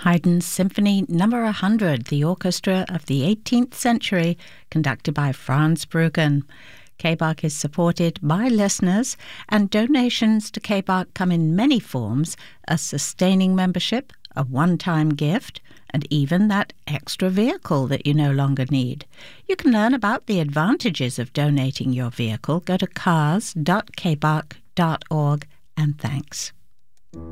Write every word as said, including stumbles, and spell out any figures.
Haydn's Symphony Number one hundred, the orchestra of the eighteenth century, conducted by Franz Bruggen. K B A C is supported by listeners, and donations to K B A C come in many forms: a sustaining membership, a one-time gift, and even that extra vehicle that you no longer need. You can learn about the advantages of donating your vehicle. Go to cars dot k b a c dot org, and thanks.